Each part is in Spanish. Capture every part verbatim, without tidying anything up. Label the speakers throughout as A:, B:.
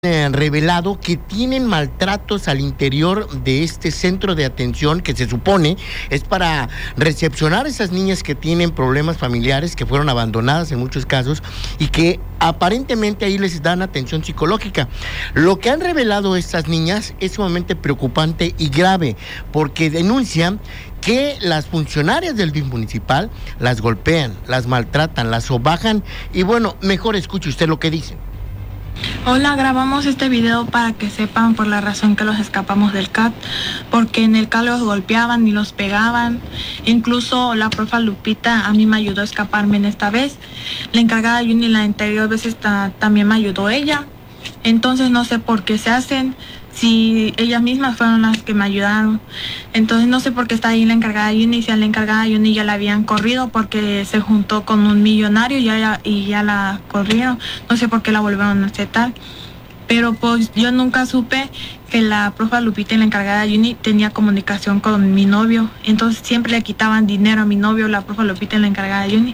A: Eh, revelado que tienen maltratos al interior de este centro de atención que se supone es para recepcionar a esas niñas que tienen problemas familiares, que fueron abandonadas en muchos casos y que aparentemente ahí les dan atención psicológica. Lo que han revelado estas niñas es sumamente preocupante y grave porque denuncian que las funcionarias del D I F municipal las golpean, las maltratan, las sobajan y bueno, mejor escuche usted lo que dicen.
B: Hola, grabamos este video para que sepan por la razón que los escapamos del C A T, porque en el C A T los golpeaban y los pegaban. Incluso la profa Lupita a mí me ayudó a escaparme en esta vez. La encargada Yuni la anterior vez está, también me ayudó ella. Entonces no sé por qué se hacen, si ellas mismas fueron las que me ayudaron. Entonces no sé por qué está ahí la encargada Yuni, si a la encargada Yuni ya la habían corrido porque se juntó con un millonario y ya, y ya la corrieron. No sé por qué la volvieron a aceptar. Pero pues yo nunca supe que la profa Lupita y la encargada Yuni tenía comunicación con mi novio. Entonces siempre le quitaban dinero a mi novio, la profa Lupita y la encargada Yuni.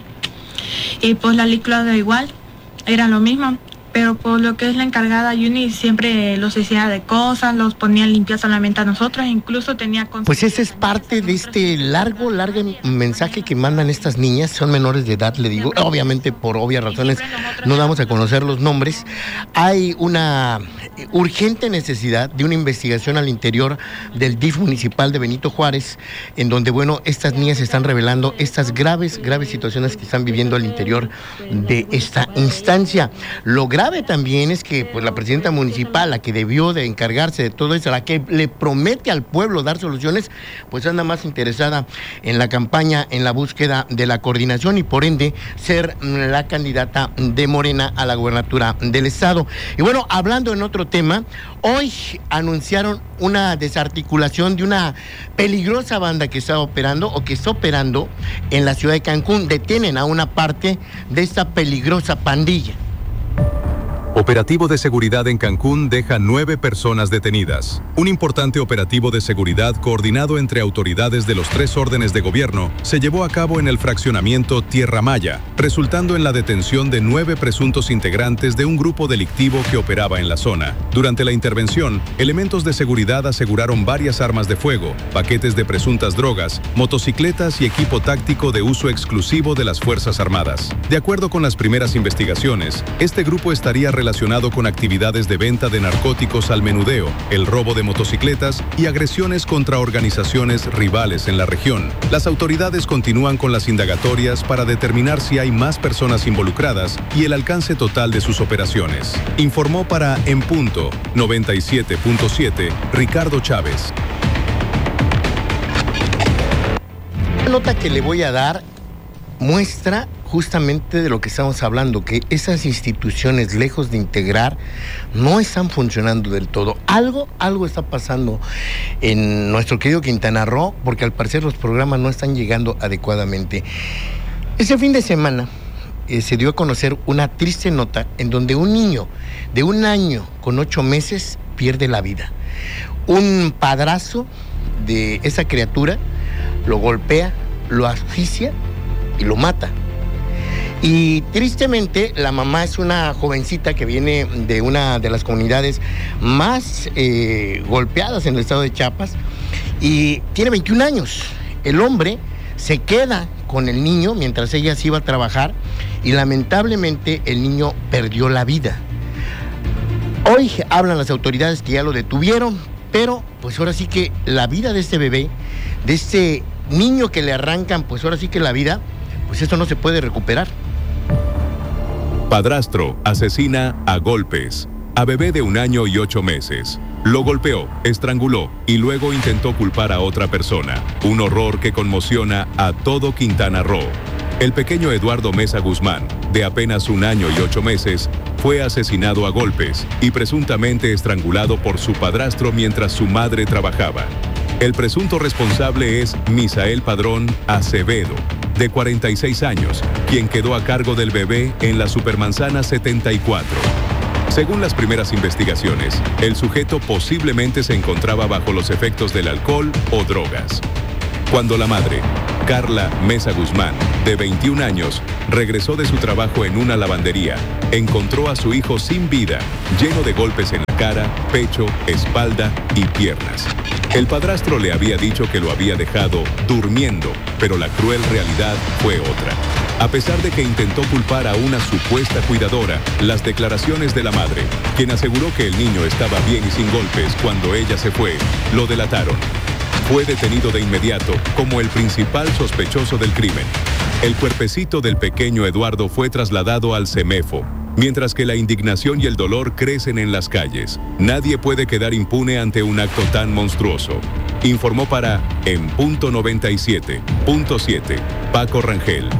B: Y pues la Liclada igual, era lo mismo. Pero por lo que es la encargada Yuni siempre los decía de cosas, los ponía limpios solamente a nosotros, incluso tenía...
A: Pues esa es parte de este largo, largo mensaje que mandan estas niñas, son menores de edad, le digo, obviamente por obvias razones no damos a conocer los nombres. Hay una urgente necesidad de una investigación al interior del D I F municipal de Benito Juárez, en donde, bueno, estas niñas están revelando estas graves, graves situaciones que están viviendo al interior de esta instancia. Lo grave también es que pues la presidenta municipal, la que debió de encargarse de todo eso, la que le promete al pueblo dar soluciones, pues anda más interesada en la campaña, en la búsqueda de la coordinación y por ende ser la candidata de Morena a la gubernatura del estado. Y bueno, hablando en otro tema, hoy anunciaron una desarticulación de una peligrosa banda que está operando o que está operando en la ciudad de Cancún. Detienen a una parte de esta peligrosa pandilla.
C: Operativo de seguridad en Cancún deja nueve personas detenidas. Un importante operativo de seguridad coordinado entre autoridades de los tres órdenes de gobierno se llevó a cabo en el fraccionamiento Tierra Maya, resultando en la detención de nueve presuntos integrantes de un grupo delictivo que operaba en la zona. Durante la intervención, elementos de seguridad aseguraron varias armas de fuego, paquetes de presuntas drogas, motocicletas y equipo táctico de uso exclusivo de las Fuerzas Armadas. De acuerdo con las primeras investigaciones, este grupo estaría relacionado relacionado con actividades de venta de narcóticos al menudeo, el robo de motocicletas y agresiones contra organizaciones rivales en la región. Las autoridades continúan con las indagatorias para determinar si hay más personas involucradas y el alcance total de sus operaciones. Informó para En Punto noventa y siete punto siete Ricardo Chávez.
A: La nota que le voy a dar muestra justamente de lo que estamos hablando, que esas instituciones, lejos de integrar, no están funcionando del todo. Algo, algo está pasando en nuestro querido Quintana Roo, porque al parecer los programas no están llegando adecuadamente. Ese fin de semana eh, se dio a conocer una triste nota en donde un niño de un año con ocho meses pierde la vida. Un padrazo de esa criatura lo golpea, lo asfixia y lo mata. Y tristemente la mamá es una jovencita que viene de una de las comunidades más eh, golpeadas en el estado de Chiapas y tiene veintiún años. El hombre se queda con el niño mientras ella se iba a trabajar y lamentablemente el niño perdió la vida. Hoy hablan las autoridades que ya lo detuvieron, pero pues ahora sí que la vida de este bebé, de este niño que le arrancan, pues ahora sí que la vida, pues esto no se puede recuperar.
C: Padrastro asesina a golpes a bebé de un año y ocho meses. Lo golpeó, estranguló y luego intentó culpar a otra persona. Un horror que conmociona a todo Quintana Roo. El pequeño Eduardo Mesa Guzmán, de apenas un año y ocho meses, fue asesinado a golpes y presuntamente estrangulado por su padrastro mientras su madre trabajaba. El presunto responsable es Misael Padrón Acevedo, de cuarenta y seis años, quien quedó a cargo del bebé en la Supermanzana setenta y cuatro. Según las primeras investigaciones, el sujeto posiblemente se encontraba bajo los efectos del alcohol o drogas. Cuando la madre Carla Mesa Guzmán, de veintiún años, regresó de su trabajo en una lavandería. Encontró a su hijo sin vida, lleno de golpes en la cara, pecho, espalda y piernas. El padrastro le había dicho que lo había dejado durmiendo, pero la cruel realidad fue otra. A pesar de que intentó culpar a una supuesta cuidadora, las declaraciones de la madre, quien aseguró que el niño estaba bien y sin golpes cuando ella se fue, lo delataron. Fue detenido de inmediato como el principal sospechoso del crimen. El cuerpecito del pequeño Eduardo fue trasladado al CEMEFO, mientras que la indignación y el dolor crecen en las calles. Nadie puede quedar impune ante un acto tan monstruoso. Informó para En Punto noventa y siete punto siete, Paco Rangel.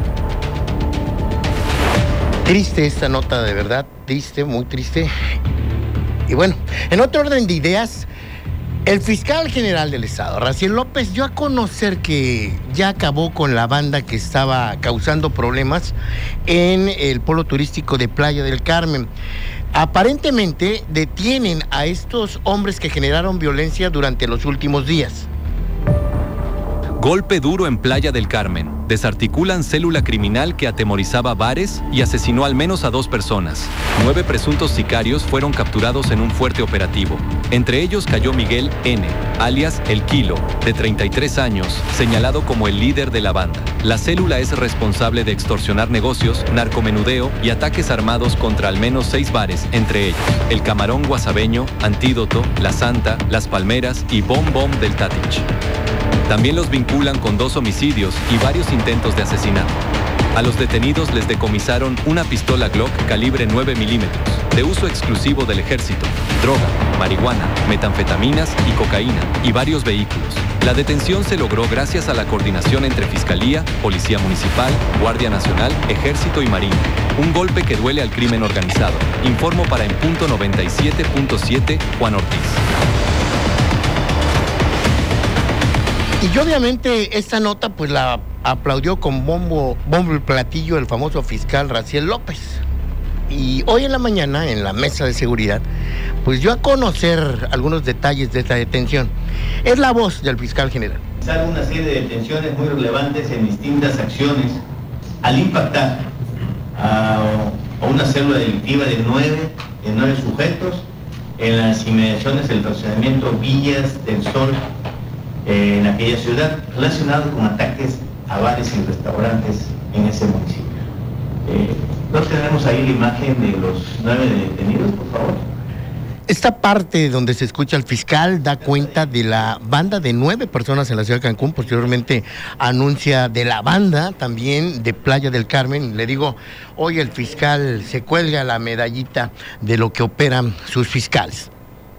A: Triste esta nota, de verdad, triste, muy triste. Y bueno, en otro orden de ideas, el fiscal general del estado, Raciel López, dio a conocer que ya acabó con la banda que estaba causando problemas en el polo turístico de Playa del Carmen. Aparentemente detienen a estos hombres que generaron violencia durante los últimos días.
D: Golpe duro en Playa del Carmen. Desarticulan célula criminal que atemorizaba bares y asesinó al menos a dos personas. Nueve presuntos sicarios fueron capturados en un fuerte operativo. Entre ellos cayó Miguel N., alias El Kilo, de treinta y tres años, señalado como el líder de la banda. La célula es responsable de extorsionar negocios, narcomenudeo y ataques armados contra al menos seis bares, entre ellos El Camarón Guasabeño, Antídoto, La Santa, Las Palmeras y Bom Bom del Tatich. También los vinculan con dos homicidios y varios intentos de asesinato. A los detenidos les decomisaron una pistola Glock calibre nueve milímetros, de uso exclusivo del ejército, droga, marihuana, metanfetaminas y cocaína, y varios vehículos. La detención se logró gracias a la coordinación entre Fiscalía, Policía Municipal, Guardia Nacional, Ejército y Marina. Un golpe que duele al crimen organizado. Informo para En Punto noventa y siete punto siete, Juan Ortiz.
A: Y obviamente esta nota pues la aplaudió con bombo, bombo y platillo el famoso fiscal Raciel López. Y hoy en la mañana, en la mesa de seguridad, pues dio a conocer algunos detalles de esta detención. Es la voz del fiscal general.
E: Una serie de detenciones muy relevantes en distintas acciones al impactar a, a una célula delictiva de nueve, de nueve sujetos en las inmediaciones del fraccionamiento Villas del Sol, en aquella ciudad, relacionado con ataques a bares y restaurantes en ese municipio. Eh, ¿No tenemos ahí la imagen de los nueve detenidos, por favor?
A: Esta parte donde se escucha al fiscal da cuenta de la banda de nueve personas en la ciudad de Cancún. Posteriormente anuncia de la banda también de Playa del Carmen. Le digo, hoy el fiscal se cuelga la medallita de lo que operan sus fiscales.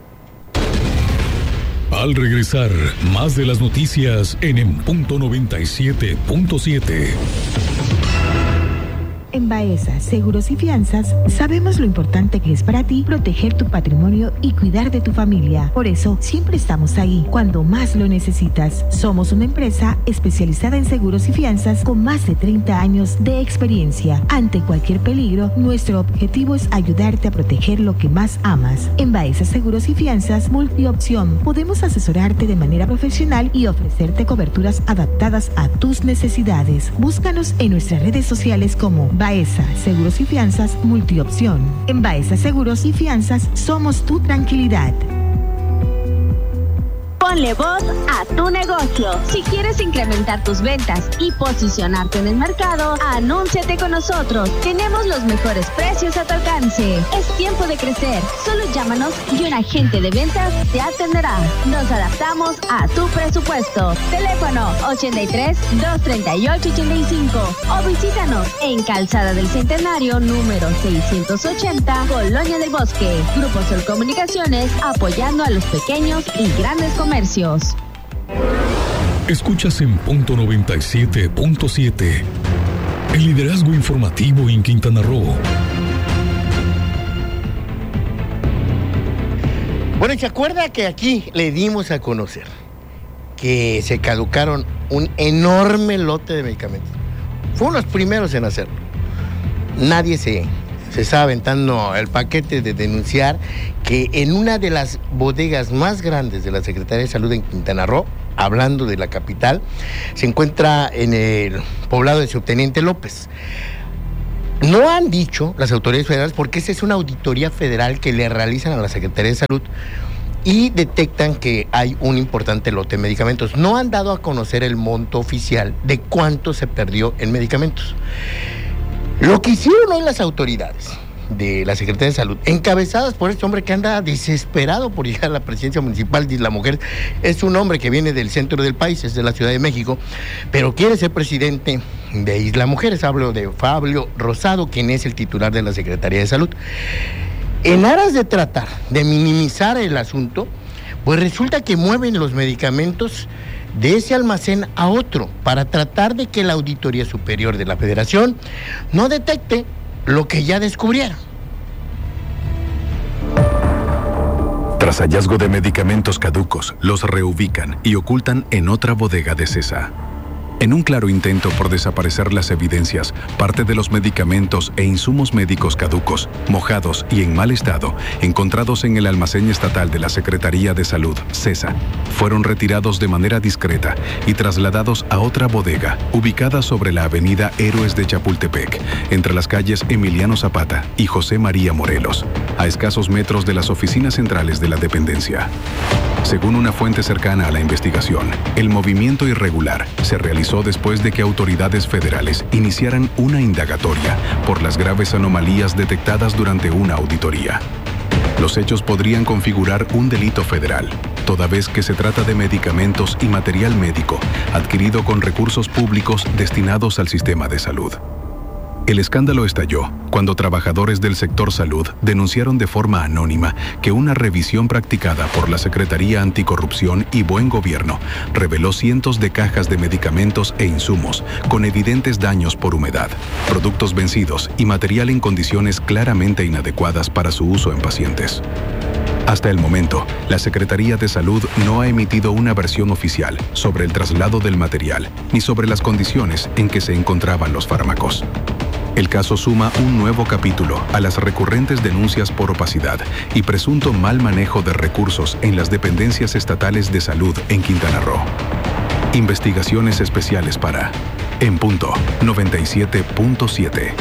F: Al regresar, más de las noticias en En Punto noventa y siete punto siete.
G: En Baeza Seguros y Fianzas sabemos lo importante que es para ti proteger tu patrimonio y cuidar de tu familia. Por eso siempre estamos ahí cuando más lo necesitas. Somos una empresa especializada en seguros y fianzas con más de treinta años de experiencia. Ante cualquier peligro, nuestro objetivo es ayudarte a proteger lo que más amas. En Baeza Seguros y Fianzas Multiopción podemos asesorarte de manera profesional y ofrecerte coberturas adaptadas a tus necesidades. Búscanos en nuestras redes sociales como Baeza Seguros y Fianzas Multiopción. En Baeza Seguros y Fianzas somos tu tranquilidad.
H: Ponle voz a tu negocio. Si quieres incrementar tus ventas y posicionarte en el mercado, anúnciate con nosotros. Tenemos los mejores precios a tu alcance. Es tiempo de crecer. Solo llámanos y un agente de ventas te atenderá. Nos adaptamos a tu presupuesto. Teléfono ochenta y tres, doscientos treinta y ocho, ochenta y cinco o visítanos en Calzada del Centenario número seiscientos ochenta, Colonia del Bosque. Grupo Sol Comunicaciones, apoyando a los pequeños y grandes comercios.
F: Escuchas En Punto noventa y siete punto siete. El liderazgo informativo en Quintana Roo.
A: Bueno, ¿se acuerda que aquí le dimos a conocer que se caducaron un enorme lote de medicamentos? Fueron los primeros en hacerlo. Nadie se... se está aventando el paquete de denunciar que en una de las bodegas más grandes de la Secretaría de Salud en Quintana Roo hablando de la capital, se encuentra en el poblado de Subteniente López. No han dicho las autoridades federales, porque esa es una auditoría federal que le realizan a la Secretaría de Salud y detectan que hay un importante lote de medicamentos. No han dado a conocer el monto oficial de cuánto se perdió en medicamentos. Lo que hicieron hoy las autoridades de la Secretaría de Salud, encabezadas por este hombre que anda desesperado por llegar a la presidencia municipal de Isla Mujeres, es un hombre que viene del centro del país, es de la Ciudad de México, pero quiere ser presidente de Isla Mujeres. Hablo de Fabio Rosado, quien es el titular de la Secretaría de Salud. En aras de tratar de minimizar el asunto, pues resulta que mueven los medicamentos de ese almacén a otro para tratar de que la Auditoría Superior de la Federación no detecte lo que ya descubrieron.
C: Tras hallazgo de medicamentos caducos, los reubican y ocultan en otra bodega de CESA. En un claro intento por desaparecer las evidencias, parte de los medicamentos e insumos médicos caducos, mojados y en mal estado, encontrados en el almacén estatal de la Secretaría de Salud, CESA, fueron retirados de manera discreta y trasladados a otra bodega, ubicada sobre la avenida Héroes de Chapultepec, entre las calles Emiliano Zapata y José María Morelos, a escasos metros de las oficinas centrales de la dependencia. Según una fuente cercana a la investigación, el movimiento irregular se realizó después de que autoridades federales iniciaran una indagatoria por las graves anomalías detectadas durante una auditoría. Los hechos podrían configurar un delito federal, toda vez que se trata de medicamentos y material médico adquirido con recursos públicos destinados al sistema de salud. El escándalo estalló cuando trabajadores del sector salud denunciaron de forma anónima que una revisión practicada por la Secretaría Anticorrupción y Buen Gobierno reveló cientos de cajas de medicamentos e insumos con evidentes daños por humedad, productos vencidos y material en condiciones claramente inadecuadas para su uso en pacientes. Hasta el momento, la Secretaría de Salud no ha emitido una versión oficial sobre el traslado del material ni sobre las condiciones en que se encontraban los fármacos. El caso suma un nuevo capítulo a las recurrentes denuncias por opacidad y presunto mal manejo de recursos en las dependencias estatales de salud en Quintana Roo. Investigaciones especiales para En Punto noventa y siete punto siete.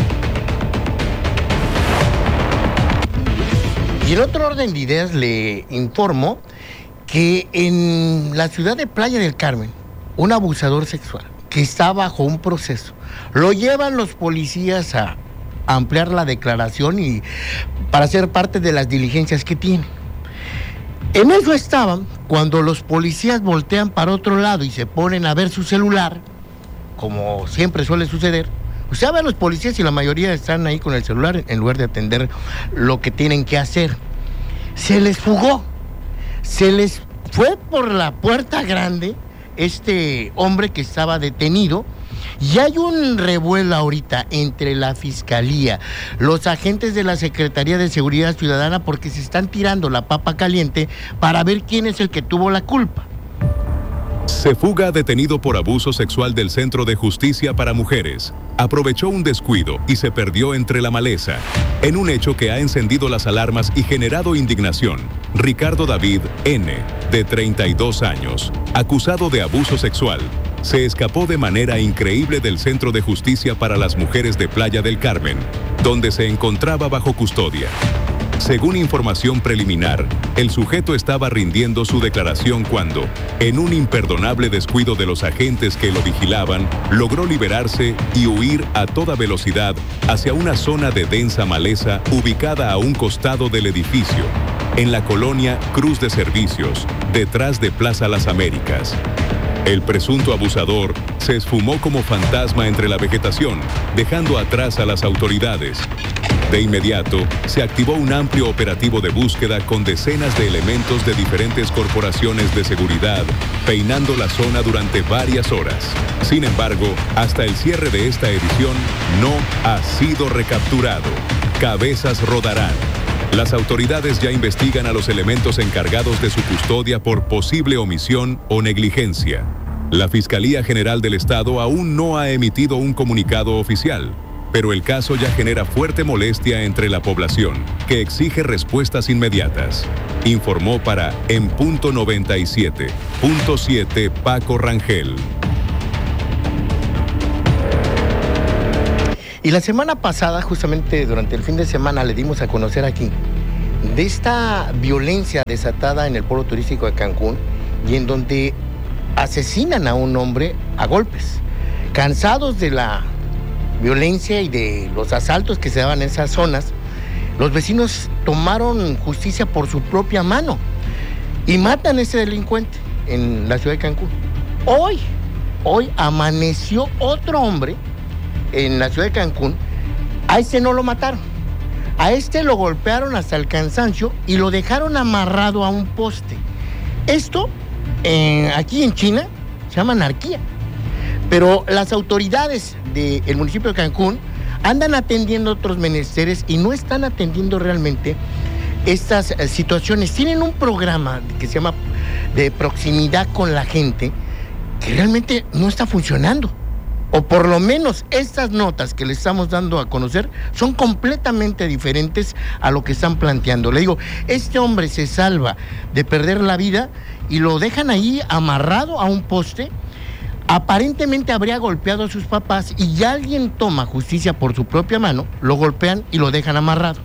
A: Y en otro orden de ideas le informo que en la ciudad de Playa del Carmen, un abusador sexual que está bajo un proceso, lo llevan los policías a ampliar la declaración y para ser parte de las diligencias que tiene. En eso estaban cuando los policías voltean para otro lado y se ponen a ver su celular, como siempre suele suceder. Usted ve a los policías y la mayoría están ahí con el celular en lugar de atender lo que tienen que hacer. Se les fugó, se les fue por la puerta grande este hombre que estaba detenido. Y hay un revuelo ahorita entre la Fiscalía, los agentes de la Secretaría de Seguridad Ciudadana, porque se están tirando la papa caliente para ver quién es el que tuvo la culpa.
C: Se fuga detenido por abuso sexual del Centro de Justicia para Mujeres. Aprovechó un descuido y se perdió entre la maleza. En un hecho que ha encendido las alarmas y generado indignación, Ricardo David N., de treinta y dos años, acusado de abuso sexual, se escapó de manera increíble del Centro de Justicia para las Mujeres de Playa del Carmen, donde se encontraba bajo custodia. Según información preliminar, el sujeto estaba rindiendo su declaración cuando, en un imperdonable descuido de los agentes que lo vigilaban, logró liberarse y huir a toda velocidad hacia una zona de densa maleza ubicada a un costado del edificio, en la colonia Cruz de Servicios, detrás de Plaza Las Américas. El presunto abusador se esfumó como fantasma entre la vegetación, dejando atrás a las autoridades. De inmediato, se activó un amplio operativo de búsqueda con decenas de elementos de diferentes corporaciones de seguridad, peinando la zona durante varias horas. Sin embargo, hasta el cierre de esta edición, no ha sido recapturado. Cabezas rodarán. Las autoridades ya investigan a los elementos encargados de su custodia por posible omisión o negligencia. La Fiscalía General del Estado aún no ha emitido un comunicado oficial. pero el caso ya genera fuerte molestia entre la población, que exige respuestas inmediatas. Informó para En Punto noventa y siete punto siete Paco Rangel.
A: Y la semana pasada, justamente durante el fin de semana, le dimos a conocer aquí de esta violencia desatada en el polo turístico de Cancún y en donde asesinan a un hombre a golpes. Cansados de la violencia y de los asaltos que se daban en esas zonas, los vecinos tomaron justicia por su propia mano y matan a ese delincuente en la ciudad de Cancún. Hoy, hoy amaneció otro hombre en la ciudad de Cancún. A este no lo mataron, a este lo golpearon hasta el cansancio y lo dejaron amarrado a un poste. Esto eh, aquí en China se llama anarquía, pero las autoridades del municipio de Cancún andan atendiendo otros menesteres y no están atendiendo realmente estas eh, situaciones. Tienen un programa que se llama de proximidad con la gente que realmente no está funcionando. O por lo menos estas notas que le estamos dando a conocer son completamente diferentes a lo que están planteando. Le digo, este hombre se salva de perder la vida y lo dejan ahí amarrado a un poste. Aparentemente habría golpeado a sus papás y ya alguien toma justicia por su propia mano, lo golpean y lo dejan amarrado.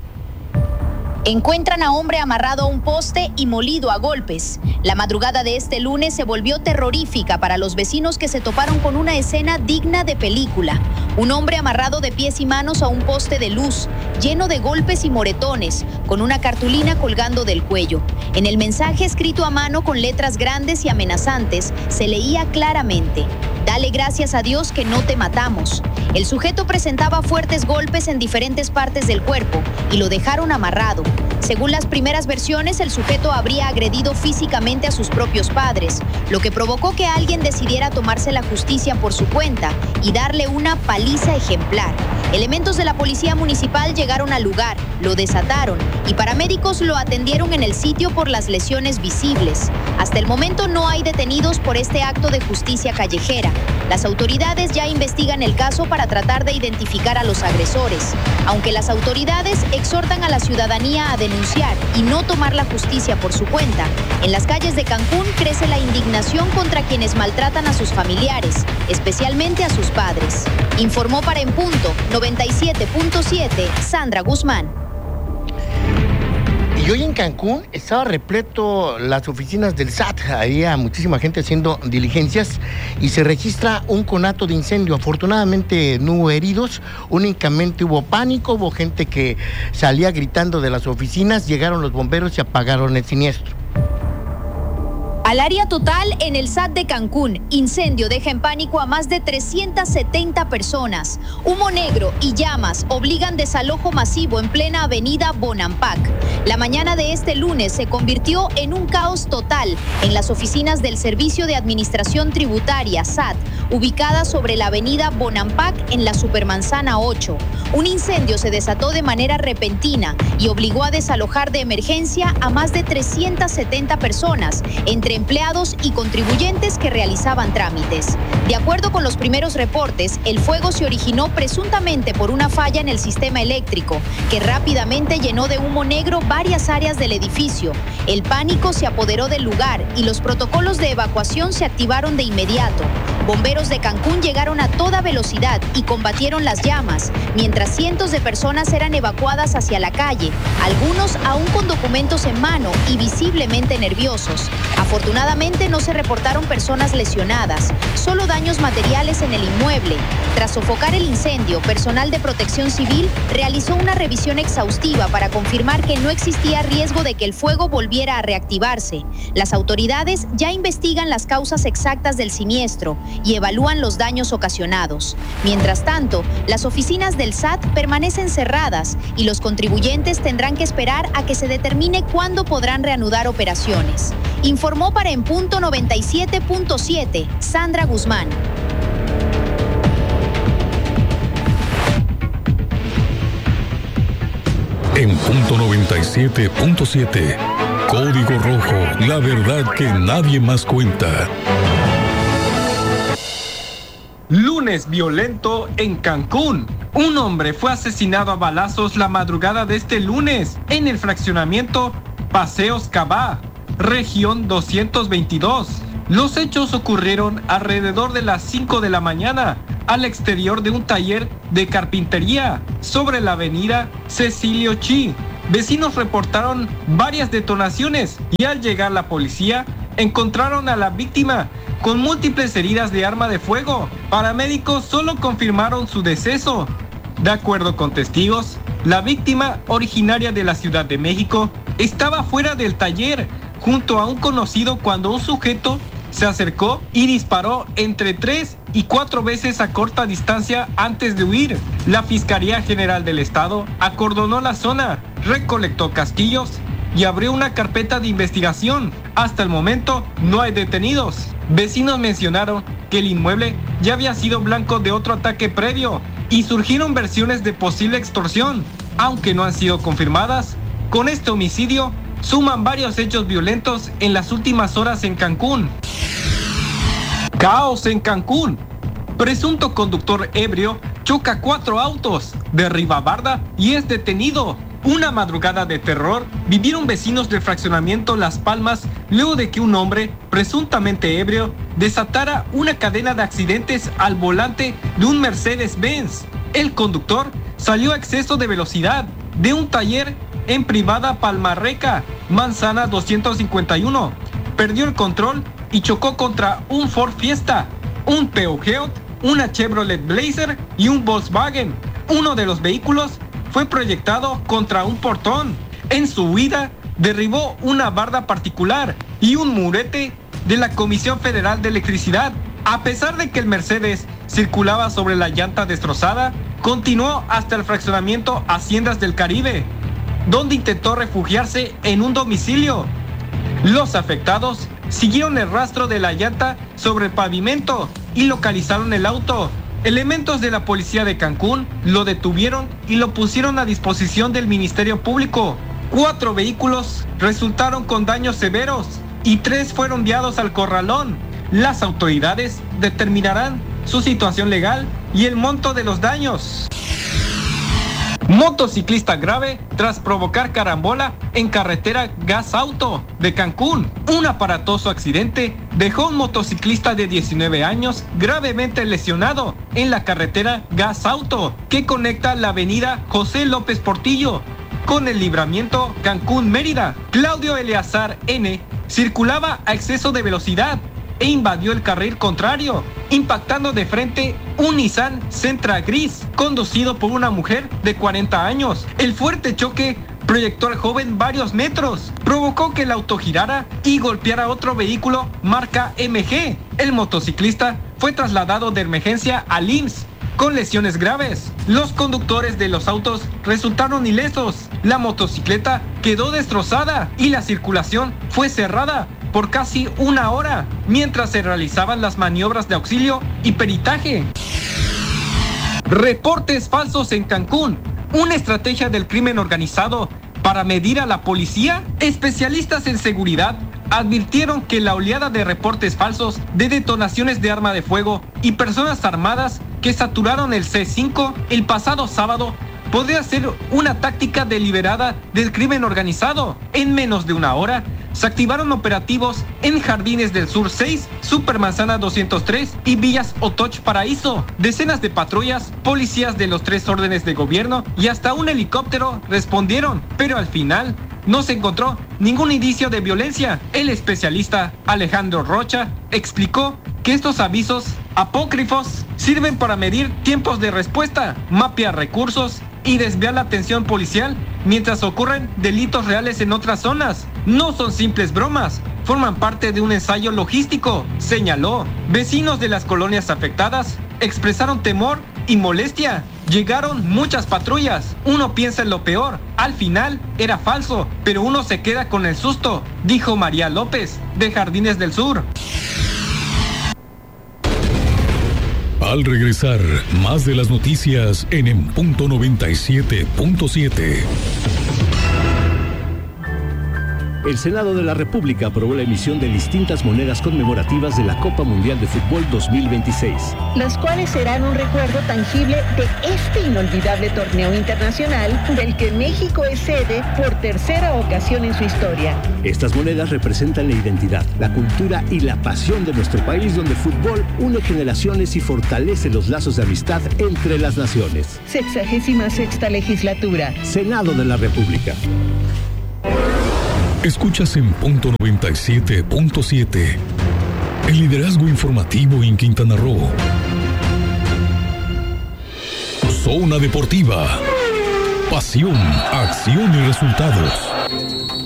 I: Encuentran a hombre amarrado a un poste y molido a golpes. La madrugada de este lunes se volvió terrorífica para los vecinos que se toparon con una escena digna de película. Un hombre amarrado de pies y manos a un poste de luz, lleno de golpes y moretones, con una cartulina colgando del cuello. En el mensaje escrito a mano con letras grandes y amenazantes, se leía claramente: "Dale gracias a Dios que no te matamos". El sujeto presentaba fuertes golpes en diferentes partes del cuerpo y lo dejaron amarrado. Según las primeras versiones, el sujeto habría agredido físicamente a sus propios padres, lo que provocó que alguien decidiera tomarse la justicia por su cuenta y darle una paliza ejemplar. Elementos de la policía municipal llegaron al lugar, lo desataron y paramédicos lo atendieron en el sitio por las lesiones visibles. Hasta el momento no hay detenidos por este acto de justicia callejera. Las autoridades ya investigan el caso para tratar de identificar a los agresores, aunque las autoridades exhortan a la ciudadanía a denunciar y no tomar la justicia por su cuenta. En las calles de Cancún crece la indignación contra quienes maltratan a sus familiares, especialmente a sus padres. Informó para En Punto noventa y siete punto siete Sandra Guzmán.
A: Y hoy en Cancún estaba repleto las oficinas del S A T, había muchísima gente haciendo diligencias y se registra un conato de incendio. Afortunadamente no hubo heridos, únicamente hubo pánico, hubo gente que salía gritando de las oficinas, llegaron los bomberos y apagaron el siniestro.
I: Al área total en el S A T de Cancún, incendio deja en pánico a más de trescientas setenta personas. Humo negro y llamas obligan desalojo masivo en plena avenida Bonampak. La mañana de este lunes se convirtió en un caos total en las oficinas del Servicio de Administración Tributaria, S A T, ubicadas sobre la avenida Bonampak en la Supermanzana ocho. Un incendio se desató de manera repentina y obligó a desalojar de emergencia a más de trescientas setenta personas, entre empleados y contribuyentes que realizaban trámites. De acuerdo con los primeros reportes, el fuego se originó presuntamente por una falla en el sistema eléctrico, que rápidamente llenó de humo negro varias áreas del edificio. El pánico se apoderó del lugar y los protocolos de evacuación se activaron de inmediato. Bomberos de Cancún llegaron a toda velocidad y combatieron las llamas, mientras cientos de personas eran evacuadas hacia la calle, algunos aún con documentos en mano y visiblemente nerviosos. Afortunadamente no se reportaron personas lesionadas, solo daños materiales en el inmueble. Tras sofocar el incendio, personal de Protección Civil realizó una revisión exhaustiva para confirmar que no existía riesgo de que el fuego volviera a reactivarse. Las autoridades ya investigan las causas exactas del siniestro y evalúan los daños ocasionados. Mientras tanto, las oficinas del S A T permanecen cerradas y los contribuyentes tendrán que esperar a que se determine cuándo podrán reanudar operaciones. Informó para En Punto noventa y siete punto siete Sandra Guzmán.
F: En Punto noventa y siete punto siete, Código Rojo, la verdad que nadie más cuenta.
J: Lunes violento en Cancún. Un hombre fue asesinado a balazos la madrugada de este lunes en el fraccionamiento Paseos Cabá, región doscientos veintidós. Los hechos ocurrieron alrededor de las cinco de la mañana al exterior de un taller de carpintería sobre la avenida Cecilio Chi. Vecinos reportaron varias detonaciones y al llegar la policía encontraron a la víctima con múltiples heridas de arma de fuego. Paramédicos solo confirmaron su deceso. De acuerdo con testigos, la víctima, originaria de la Ciudad de México, estaba fuera del taller junto a un conocido cuando un sujeto se acercó y disparó entre tres y cuatro veces a corta distancia antes de huir. La Fiscalía General del Estado acordonó la zona, recolectó casquillos y abrió una carpeta de investigación. Hasta el momento no hay detenidos. Vecinos mencionaron que el inmueble ya había sido blanco de otro ataque previo y surgieron versiones de posible extorsión, aunque no han sido confirmadas. Con este homicidio suman varios hechos violentos en las últimas horas en Cancún. Caos en Cancún. Presunto conductor ebrio choca cuatro autos, derriba barda y es detenido. Una madrugada de terror vivieron vecinos del fraccionamiento Las Palmas luego de que un hombre, presuntamente ebrio, desatara una cadena de accidentes al volante de un Mercedes-Benz. El conductor salió a exceso de velocidad de un taller en Privada Palmarreca, Manzana doscientos cincuenta y uno. Perdió el control y chocó contra un Ford Fiesta, un Peugeot, una Chevrolet Blazer y un Volkswagen. Uno de los vehículos fue proyectado contra un portón. En su huida, derribó una barda particular y un murete de la Comisión Federal de Electricidad. A pesar de que el Mercedes circulaba sobre la llanta destrozada, continuó hasta el fraccionamiento Haciendas del Caribe, donde intentó refugiarse en un domicilio. Los afectados siguieron el rastro de la llanta sobre el pavimento y localizaron el auto. Elementos de la policía de Cancún lo detuvieron y lo pusieron a disposición del Ministerio Público. Cuatro vehículos resultaron con daños severos y tres fueron enviados al corralón. Las autoridades determinarán su situación legal y el monto de los daños. Motociclista grave tras provocar carambola en carretera Gas Auto de Cancún. Un aparatoso accidente dejó a un motociclista de diecinueve años gravemente lesionado en la carretera Gas Auto, que conecta la avenida José López Portillo con el libramiento Cancún-Mérida. Claudio Eleazar N. circulaba a exceso de velocidad e invadió el carril contrario, impactando de frente un Nissan Sentra gris, conducido por una mujer de cuarenta años. El fuerte choque proyectó al joven varios metros, provocó que el auto girara y golpeara otro vehículo marca M G. El motociclista fue trasladado de emergencia al I M S S con lesiones graves. Los conductores de los autos resultaron ilesos. La motocicleta quedó destrozada y la circulación fue cerrada por casi una hora, mientras se realizaban las maniobras de auxilio y peritaje. Reportes falsos en Cancún. Una estrategia del crimen organizado para medir a la policía. Especialistas en seguridad advirtieron que la oleada de reportes falsos de detonaciones de arma de fuego y personas armadas que saturaron el C cinco el pasado sábado podría ser una táctica deliberada del crimen organizado. En menos de una hora se activaron operativos en Jardines del Sur seis, Supermanzana doscientos tres y Villas Otoch Paraíso. Decenas de patrullas, policías de los tres órdenes de gobierno y hasta un helicóptero respondieron, pero al final no se encontró ningún indicio de violencia. El especialista Alejandro Rocha explicó que estos avisos apócrifos sirven para medir tiempos de respuesta, mapear recursos y desviar la atención policial mientras ocurren delitos reales en otras zonas. No son simples bromas, forman parte de un ensayo logístico, señaló. Vecinos de las colonias afectadas expresaron temor y molestia. Llegaron muchas patrullas. Uno piensa en lo peor. Al final era falso, pero uno se queda con el susto, dijo María López, de Jardines del Sur.
F: Al regresar, más de las noticias en En Punto noventa y siete punto siete.
K: El Senado de la República aprobó la emisión de distintas monedas conmemorativas de la Copa Mundial de Fútbol dos mil veintiséis.
L: Las cuales serán un recuerdo tangible de este inolvidable torneo internacional del que México es sede por tercera ocasión en su historia.
K: Estas monedas representan la identidad, la cultura y la pasión de nuestro país, donde el fútbol une generaciones y fortalece los lazos de amistad entre las naciones.
L: Sexagésima sexta legislatura.
K: Senado de la República.
F: Escuchas en punto noventa y siete punto siete el liderazgo informativo en Quintana Roo. Zona Deportiva. Pasión, acción y resultados.